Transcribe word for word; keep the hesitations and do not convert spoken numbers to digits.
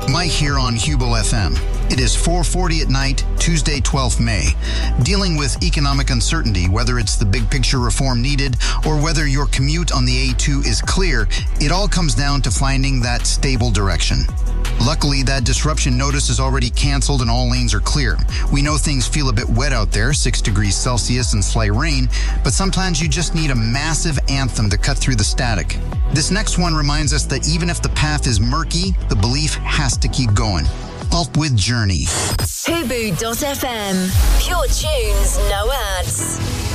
Mike here on Hubel F M. It is four forty at night, Tuesday, twelfth of May. Dealing with economic uncertainty, whether it's the big picture reform needed or whether your commute on the A two is clear, it all comes down to finding that stable direction. Luckily, that disruption notice is already canceled and all lanes are clear. We know things feel a bit wet out there, six degrees Celsius and slight rain, but sometimes you just need a massive anthem to cut through the static. This next one reminds us that even if the path is murky, the belief has to keep going. Pulp with Journey. Hubu dot F M. Pure tunes, no ads.